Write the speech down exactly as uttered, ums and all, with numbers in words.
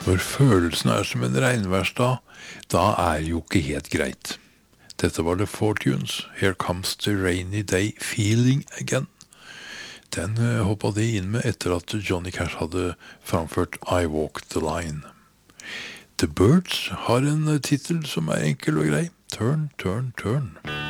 Når følelsen er som en regnværsdag, da er jo ikke helt greit. Dette var The Fortunes, Here Comes the Rainy Day Feeling Again. Den uh, hoppet de inn med etter at Johnny Cash hadde framført I Walk the Line. The Birds har en uh, titel som er enkel og grei. Turn, turn, turn.